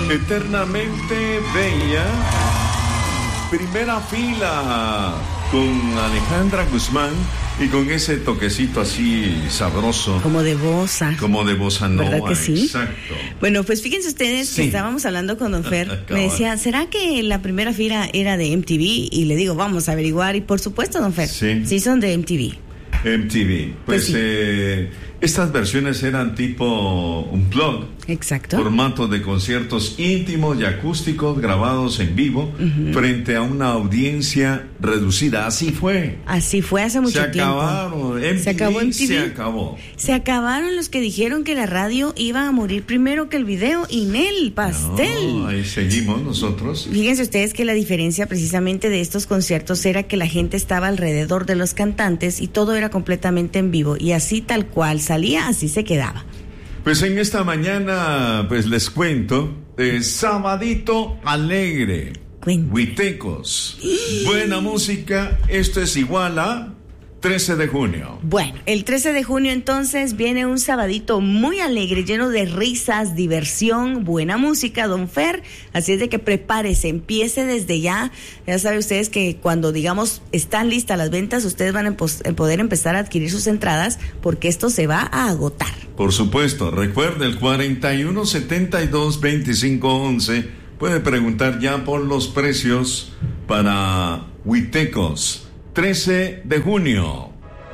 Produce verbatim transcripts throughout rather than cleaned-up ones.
Eternamente Bella, primera fila con Alejandra Guzmán y con ese toquecito así sabroso. Como de bossa. Como de bossa nova. ¿Verdad que sí? Exacto. Bueno, pues fíjense ustedes Sí. que estábamos hablando con don Fer. Me decía, ¿será que la primera fila era de M T V? Y le digo, vamos a averiguar. Y por supuesto, don Fer, Sí. sí son de M T V. M T V. Pues, Pues sí. eh, estas versiones eran tipo un blog. Exacto. Formato de conciertos íntimos y acústicos grabados en vivo uh-huh. frente a una audiencia reducida. Así fue. Así fue hace mucho se tiempo. Acabaron. M T V, se acabó M T V. Se acabó. Se acabaron los que dijeron que la radio iba a morir primero que el video y Nel pastel. No, ahí seguimos nosotros. Fíjense ustedes que la diferencia precisamente de estos conciertos era que la gente estaba alrededor de los cantantes y todo era completamente en vivo y así tal cual salía, así se quedaba. Pues en esta mañana, pues les cuento, eh, Sabadito Alegre, Cuenta. Huitecos, buena música, esto es igual a trece de junio. Bueno, el trece de junio entonces viene un sabadito muy alegre, lleno de risas, diversión, buena música, don Fer, así es de que prepárese, empiece desde ya, ya saben ustedes que cuando digamos están listas las ventas, ustedes van a pos- poder empezar a adquirir sus entradas porque esto se va a agotar. Por supuesto, recuerde el cuarenta y uno setenta y dos veinticinco once, puede preguntar ya por los precios para Huitecos. trece de junio.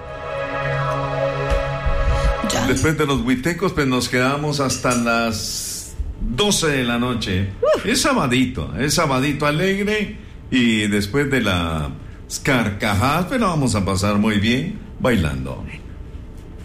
Ya. Después de los Huitecos, pues nos quedamos hasta las doce de la noche. Uh. Es sabadito, es sabadito alegre. Y después de las carcajadas, pero vamos a pasar muy bien bailando.